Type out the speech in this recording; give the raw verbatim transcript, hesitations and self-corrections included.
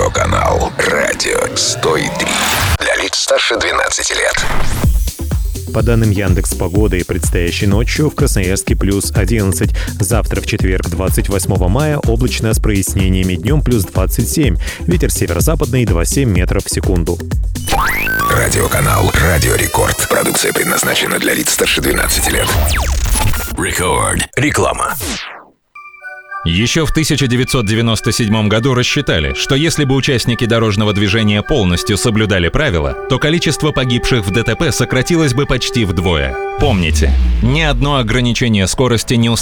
Радиоканал Радио сто три. Для лиц старше двенадцати лет. По данным Яндекс.Погоды, предстоящей ночью в Красноярске плюс одиннадцать. Завтра, в четверг, двадцать восьмого мая, облачно с прояснениями, днем плюс двадцать семь. Ветер северо-западный два целых семь метров в секунду. Радиоканал Радио Рекорд. Продукция предназначена для лиц старше двенадцати лет. Рекорд. Реклама. Еще в тысяча девятьсот девяносто седьмом году рассчитали, что если бы участники дорожного движения полностью соблюдали правила, то количество погибших в ДТП сократилось бы почти вдвое. Помните, ни одно ограничение скорости не